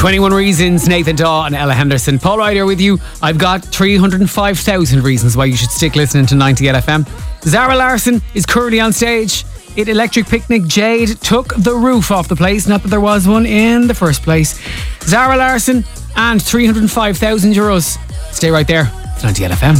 21 Reasons, Nathan Daw and Ella Henderson. Paul Ryder with you. I've got 305,000 reasons why you should stick listening to 98 FM. Zara Larsson is currently on stage. At Electric Picnic, Jade took the roof off the place. Not that there was one in the first place. Zara Larsson and 305,000 euros. Stay right there. It's 98 FM.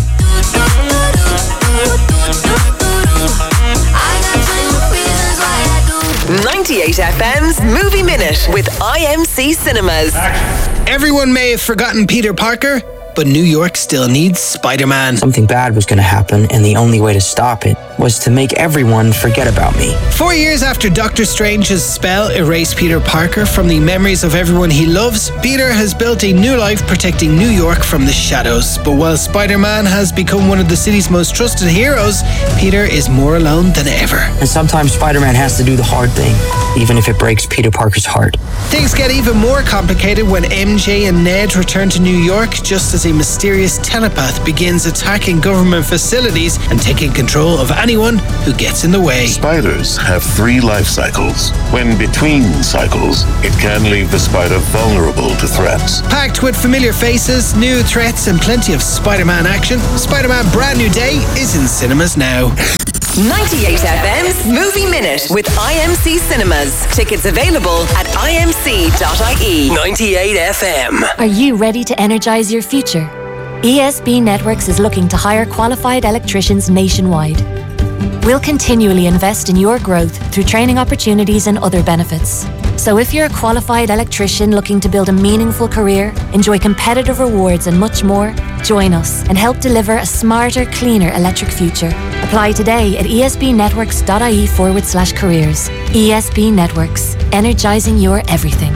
98 FM's Movie Minute with IMC Cinemas. Everyone may have forgotten Peter Parker, but New York still needs Spider-Man. Something bad was going to happen, and the only way to stop it was to make everyone forget about me. 4 years after Doctor Strange's spell erased Peter Parker from the memories of everyone he loves, Peter has built a new life protecting New York from the shadows. But while Spider-Man has become one of the city's most trusted heroes, Peter is more alone than ever. And sometimes Spider-Man has to do the hard thing, even if it breaks Peter Parker's heart. Things get even more complicated when MJ and Ned return to New York just as a mysterious telepath begins attacking government facilities and taking control of anyone who gets in the way. Spiders have 3 life cycles. When between cycles, it can leave the spider vulnerable to threats. Packed with familiar faces, new threats and plenty of Spider-Man action, Spider-Man Brand New Day is in cinemas now. 98 FM's Movie Minute with IMC Cinemas. Tickets available at imc.ie. 98 FM. Are you ready to energise your future? ESB Networks is looking to hire qualified electricians nationwide. We'll continually invest in your growth through training opportunities and other benefits. So if you're a qualified electrician looking to build a meaningful career, enjoy competitive rewards and much more, join us and help deliver a smarter, cleaner electric future. Apply today at esbnetworks.ie/careers. ESB Networks, energising your everything.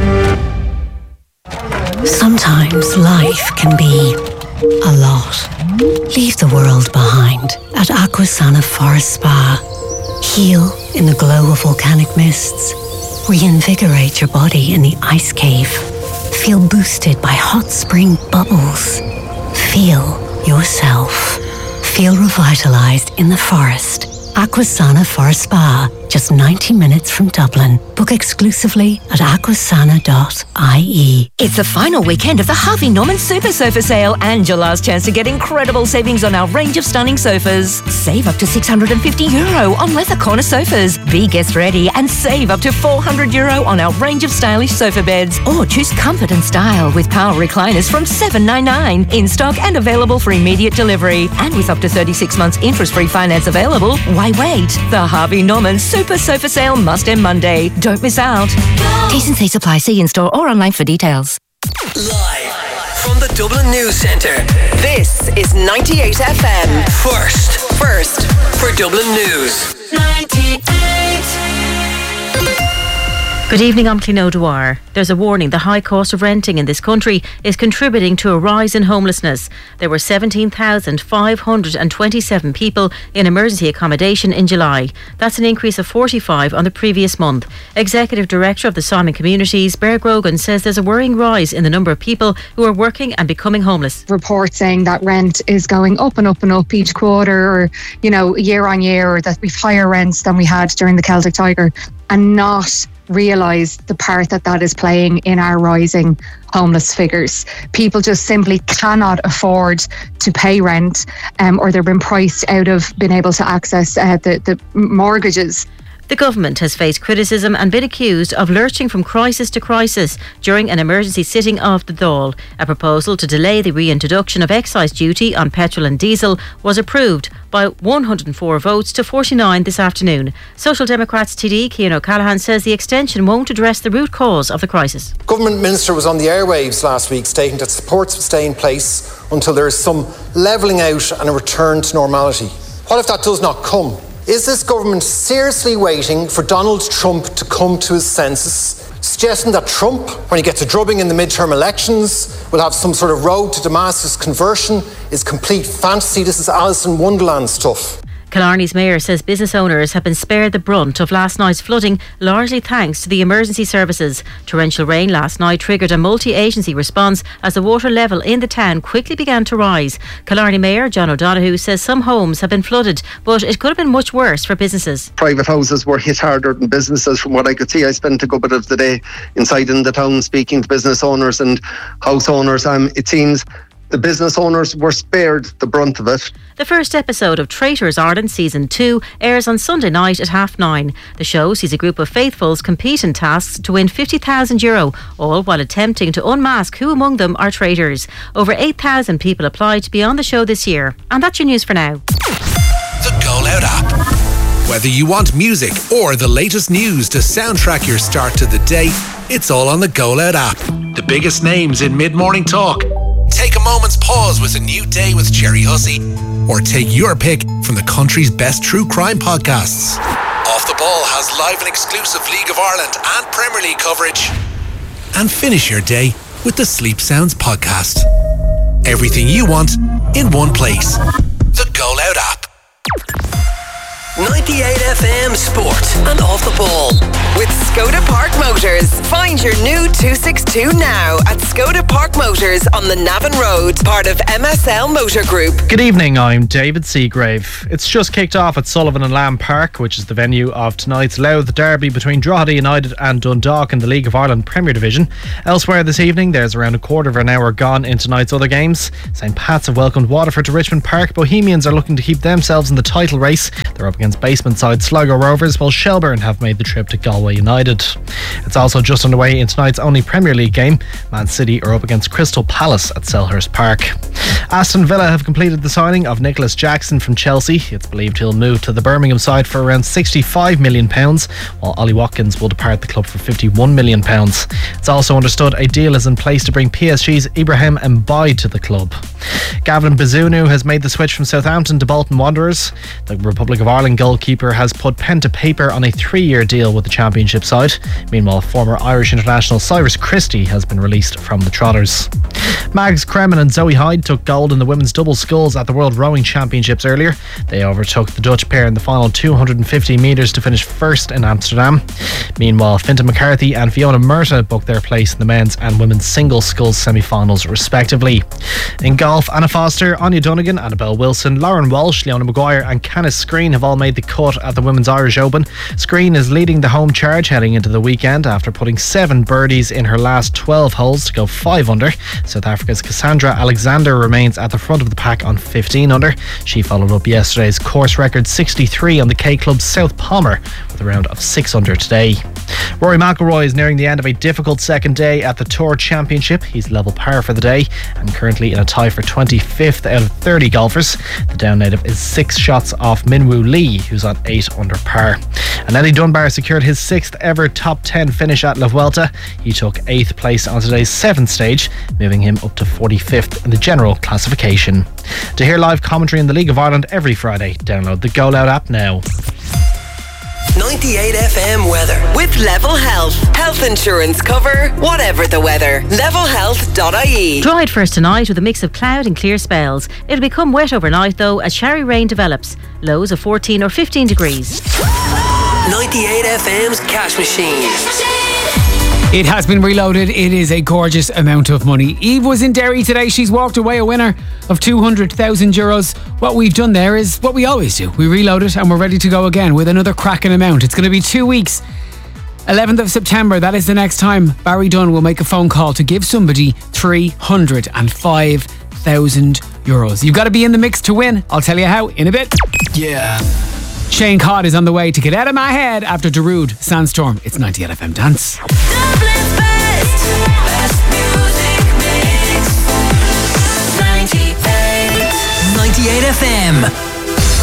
Sometimes life can be a lot. Leave the world behind at Aquasana Forest Spa. Heal in the glow of volcanic mists. Reinvigorate your body in the ice cave. Feel boosted by hot spring bubbles. Feel yourself. Feel revitalized in the forest. Aquasana Forest Spa, just 90 minutes from Dublin. Book exclusively at aquasana.ie. It's the final weekend of the Harvey Norman Super Sofa Sale and your last chance to get incredible savings on our range of stunning sofas. Save up to €650 on leather corner sofas. Be guest ready and save up to €400 on our range of stylish sofa beds. Or choose comfort and style with power recliners from $799. In stock and available for immediate delivery. And with up to 36 months interest-free finance available, why wait? The Harvey Norman Super Sofa Sale must end Monday. Don't miss out. T's and C's apply. See in-store or online for details. Live from the Dublin News Centre, this is 98 FM. First for Dublin News. 98. Good evening, I'm Clín O'Dwyer. There's a warning the high cost of renting in this country is contributing to a rise in homelessness. There were 17,527 people in emergency accommodation in July. That's an increase of 45 on the previous month. Executive Director of the Simon Communities, Bear Grogan, says there's a worrying rise in the number of people who are working and becoming homeless. Reports saying that rent is going up and up and up each quarter, or, year on year, or that we've higher rents than we had during the Celtic Tiger, and not realise the part that is playing in our rising homeless figures. People just simply cannot afford to pay rent, or they're being priced out of being able to access the mortgages. The government has faced criticism and been accused of lurching from crisis to crisis during an emergency sitting of the Dáil. A proposal to delay the reintroduction of excise duty on petrol and diesel was approved by 104 votes to 49 this afternoon. Social Democrats TD Cian O'Callaghan says the extension won't address the root cause of the crisis. Government Minister was on the airwaves last week stating that supports will stay in place until there is some levelling out and a return to normality. What if that does not come? Is this government seriously waiting for Donald Trump to come to his senses, suggesting that Trump, when he gets a drubbing in the midterm elections, will have some sort of road to Damascus conversion is complete fantasy? This is Alice in Wonderland stuff. Killarney's mayor says business owners have been spared the brunt of last night's flooding, largely thanks to the emergency services. Torrential rain last night triggered a multi-agency response as the water level in the town quickly began to rise. Killarney Mayor John O'Donoghue says some homes have been flooded, but it could have been much worse for businesses. Private houses were hit harder than businesses from what I could see. I spent a good bit of the day inside in the town speaking to business owners and house owners. It seems the business owners were spared the brunt of it. The first episode of Traitors Ireland Season 2 airs on Sunday night at £9:30. The show sees a group of faithfuls compete in tasks to win €50,000, all while attempting to unmask who among them are traitors. Over 8,000 people applied to be on the show this year. And that's your news for now. The Go Loud app. Whether you want music or the latest news to soundtrack your start to the day, it's all on the Go Loud app. The biggest names in mid-morning talk. Take a moment's pause with A New Day with Jerry Hussey, or take your pick from the country's best true crime podcasts. Off the Ball has live and exclusive League of Ireland and Premier League coverage. And finish your day with the Sleep Sounds podcast. Everything you want in one place. The Go Loud app. 98 FM Sport and Off the Ball with Skoda Park Motors. Find your new 262 now at Skoda Park Motors on the Navan Road, part of MSL Motor Group. Good evening, I'm David Seagrave. It's just kicked off at Sullivan and Lamb Park, which is the venue of tonight's Louth derby between Drogheda United and Dundalk in the League of Ireland Premier Division. Elsewhere this evening, there's around a quarter of an hour gone in tonight's other games. St Pat's have welcomed Waterford to Richmond Park. Bohemians are looking to keep themselves in the title race. They're up against basement side Sligo Rovers, while Shelbourne have made the trip to Galway United. It's also just underway in tonight's only Premier League game. Man City are up against Crystal Palace at Selhurst Park. Aston Villa have completed the signing of Nicholas Jackson from Chelsea. It's believed he'll move to the Birmingham side for around £65 million, while Ollie Watkins will depart the club for £51 million. It's also understood a deal is in place to bring PSG's Ibrahim Mbaye to the club. Gavin Bazunu has made the switch from Southampton to Bolton Wanderers. The Republic of Ireland goalkeeper has put pen to paper on a 3-year deal with the Championship side. Meanwhile, former Irish international Cyrus Christie has been released from the Trotters. Mags Kremen and Zoe Hyde took gold in the women's double sculls at the World Rowing Championships earlier. They overtook the Dutch pair in the final 250 metres to finish first in Amsterdam. Meanwhile, Fintan McCarthy and Fiona Murtagh booked their place in the men's and women's single sculls semi-finals respectively. In golf, Anna Foster, Anya Donegan, Annabelle Wilson, Lauren Walsh, Leona Maguire and Canis Screen have all made the cut at the Women's Irish Open. Screen is leading the home charge heading into the weekend after putting 7 birdies in her last 12 holes to go 5 under. South Africa's Cassandra Alexander remains at the front of the pack on 15 under. She followed up yesterday's course record 63 on the K Club's South Palmer with a round of 6 under today. Rory McIlroy is nearing the end of a difficult second day at the Tour Championship. He's level par for the day and currently in a tie for 25th out of 30 golfers. The down native is 6 shots off Minwoo Lee, who's on 8 under par. And Eddie Dunbar secured his 6th ever top 10 finish at La Vuelta. He took 8th place on today's 7th stage, moving him up to 45th in the general classification. To hear live commentary in the League of Ireland every Friday, download the Go Loud app now. 98 FM weather with Level Health. Health insurance cover, whatever the weather. Levelhealth.ie. Dry at first tonight with a mix of cloud and clear spells. It'll become wet overnight though as showery rain develops. Lows of 14 or 15 degrees. 98 FM's cash machine. It has been reloaded. It is a gorgeous amount of money. Eve was in Derry today. She's walked away a winner of €200,000. What we've done there is what we always do. We reload it and we're ready to go again with another cracking amount. It's going to be 2 weeks. 11th of September, that is the next time Barry Dunn will make a phone call to give somebody €305,000. You've got to be in the mix to win. I'll tell you how in a bit. Yeah. Shane Codd is on the way to Get Out of My Head after Darude, Sandstorm. It's 98 FM Dance. Dublin's best music mix. 98 FM.